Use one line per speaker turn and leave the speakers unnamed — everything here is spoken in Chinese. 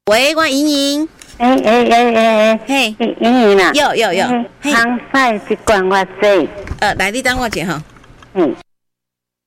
喂，我莹莹。
嘿，莹莹啊，
有，
康菜一罐我做。
来，你等我一下哈。